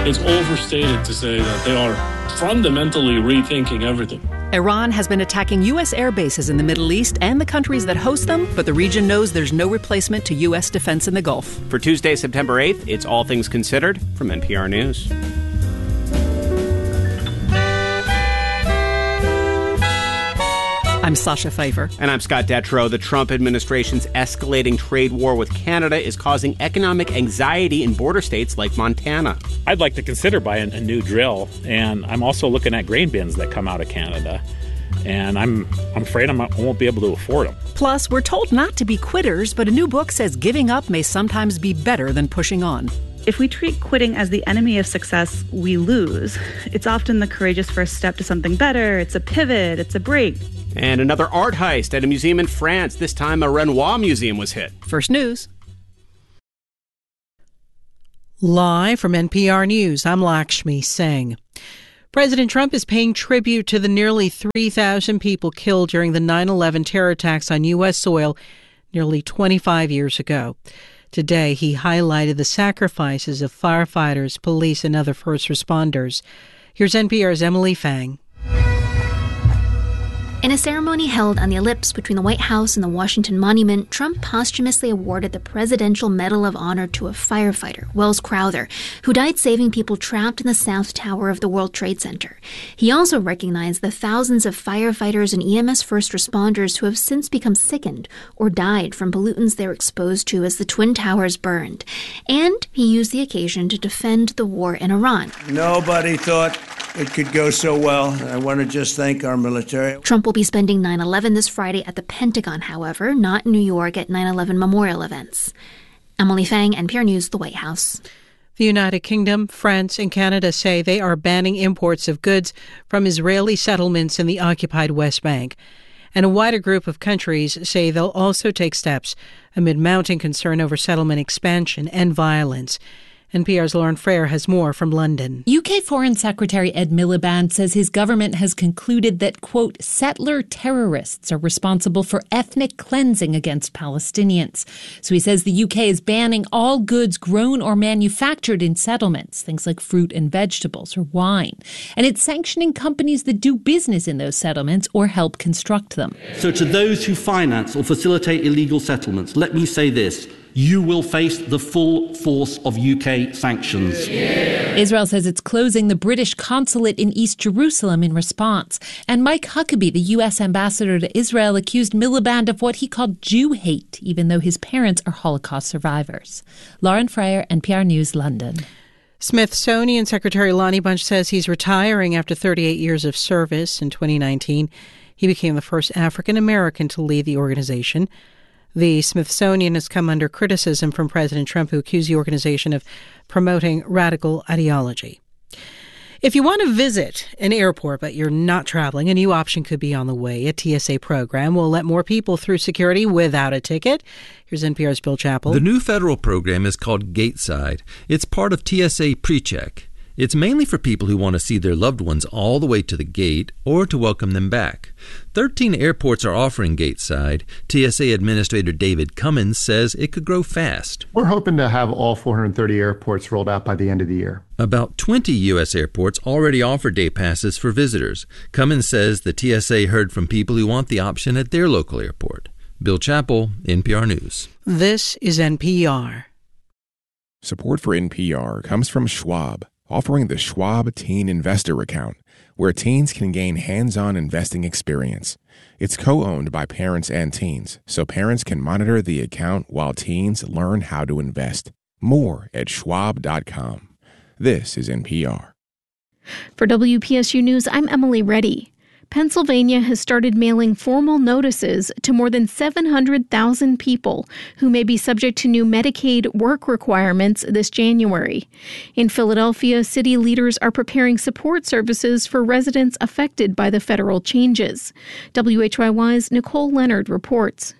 It's overstated to say that they are fundamentally rethinking everything. Iran has been attacking U.S. air bases in the Middle East and the countries that host them, but the region knows there's no replacement to U.S. defense in the Gulf. For Tuesday, September 8th, it's All Things Considered from NPR News. I'm Sasha Pfeiffer. And I'm Scott Detrow. The Trump administration's escalating trade war with Canada is causing economic anxiety in border states like Montana. I'd like to consider buying a new drill, and I'm also looking at grain bins that come out of Canada. And I'm afraid I won't be able to afford them. Plus, we're told not to be quitters, but a new book says giving up may sometimes be better than pushing on. If we treat quitting as the enemy of success, we lose. It's often the courageous first step to something better. It's a pivot. It's a break. And another art heist at a museum in France. This time, a Renoir museum was hit. First News. Live from NPR News, I'm Lakshmi Singh. President Trump is paying tribute to the nearly 3,000 people killed during the 9/11 terror attacks on U.S. soil nearly 25 years ago. Today, he highlighted the sacrifices of firefighters, police, and other first responders. Here's NPR's Emily Fang. In a ceremony held on the ellipse between the White House and the Washington Monument, Trump posthumously awarded the Presidential Medal of Honor to a firefighter, Wells Crowther, who died saving people trapped in the South Tower of the World Trade Center. He also recognized the thousands of firefighters and EMS first responders who have since become sickened or died from pollutants they were exposed to as the Twin Towers burned. And he used the occasion to defend the war in Iran. Nobody thought it could go so well. I want to just thank our military. Trump will be spending 9/11 this Friday at the Pentagon, however, not in New York at 9/11 memorial events. Emily Fang, NPR News, the White House. The United Kingdom, France, and Canada say they are banning imports of goods from Israeli settlements in the occupied West Bank. And a wider group of countries say they'll also take steps amid mounting concern over settlement expansion and violence. NPR's Lauren Frayer has more from London. UK Foreign Secretary Ed Miliband says his government has concluded that, quote, settler terrorists are responsible for ethnic cleansing against Palestinians. So he says the UK is banning all goods grown or manufactured in settlements, things like fruit and vegetables or wine. And it's sanctioning companies that do business in those settlements or help construct them. So to those who finance or facilitate illegal settlements, let me say this. You will face the full force of UK sanctions. Yeah. Israel says it's closing the British consulate in East Jerusalem in response. And Mike Huckabee, the U.S. ambassador to Israel, accused Miliband of what he called Jew hate, even though his parents are Holocaust survivors. Lauren Frayer, NPR News, London. Smithsonian Secretary Lonnie Bunch says he's retiring after 38 years of service. In 2019, he became the first African American to lead the organization. The Smithsonian has come under criticism from President Trump, who accused the organization of promoting radical ideology. If you want to visit an airport but you're not traveling, a new option could be on the way. A TSA program will let more people through security without a ticket. Here's NPR's Bill Chappell. The new federal program is called Gateside. It's part of TSA PreCheck. It's mainly for people who want to see their loved ones all the way to the gate or to welcome them back. 13 airports are offering Gateside. TSA Administrator David Cummins says it could grow fast. We're hoping to have all 430 airports rolled out by the end of the year. About 20 U.S. airports already offer day passes for visitors. Cummins says the TSA heard from people who want the option at their local airport. Bill Chappell, NPR News. This is NPR. Support for NPR comes from Schwab, offering the Schwab Teen Investor Account, where teens can gain hands-on investing experience. It's co-owned by parents and teens, so parents can monitor the account while teens learn how to invest. More at schwab.com. This is NPR. For WPSU News, I'm Emily Reddy. Pennsylvania has started mailing formal notices to more than 700,000 people who may be subject to new Medicaid work requirements this January. In Philadelphia, city leaders are preparing support services for residents affected by the federal changes. WHYY's Nicole Leonard reports.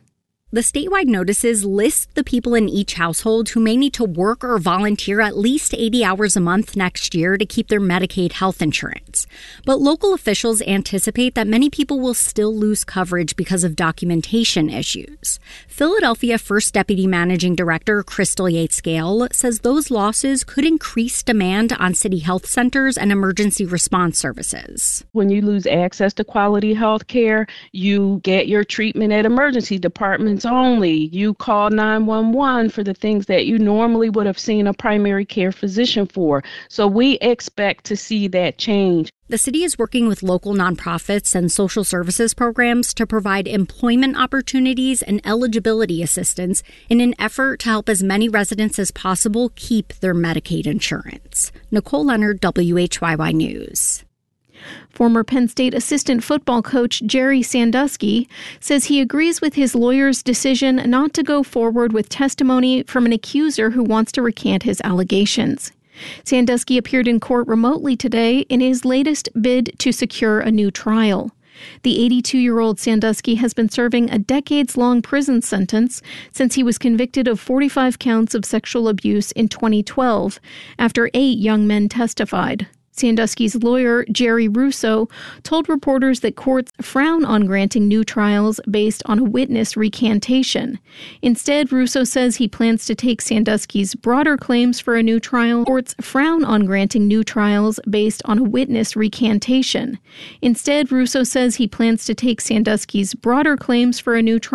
The statewide notices list the people in each household who may need to work or volunteer at least 80 hours a month next year to keep their Medicaid health insurance. But local officials anticipate that many people will still lose coverage because of documentation issues. Philadelphia First Deputy Managing Director Crystal Yates-Gale says those losses could increase demand on city health centers and emergency response services. When you lose access to quality health care, you get your treatment at emergency departments only. You call 911 for the things that you normally would have seen a primary care physician for. So we expect to see that change. The city is working with local nonprofits and social services programs to provide employment opportunities and eligibility assistance in an effort to help as many residents as possible keep their Medicaid insurance. Nicole Leonard, WHYY News. Former Penn State assistant football coach Jerry Sandusky says he agrees with his lawyer's decision not to go forward with testimony from an accuser who wants to recant his allegations. Sandusky appeared in court remotely today in his latest bid to secure a new trial. The 82-year-old Sandusky has been serving a decades-long prison sentence since he was convicted of 45 counts of sexual abuse in 2012 after 8 young men testified. Sandusky's lawyer, Jerry Russo, told reporters that courts frown on granting new trials based on a witness recantation. Instead, Russo says he plans to take Sandusky's broader claims for a new trial. Courts frown on granting new trials based on a witness recantation. Instead, Russo says he plans to take Sandusky's broader claims for a new trial.